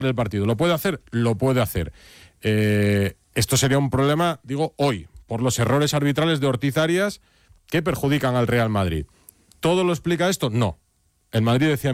el partido. ¿Lo puede hacer? Lo puede hacer. Esto sería un problema, digo, hoy, por los errores arbitrales de Ortiz Arias que perjudican al Real Madrid. ¿Todo lo explica esto? No. El Madrid decía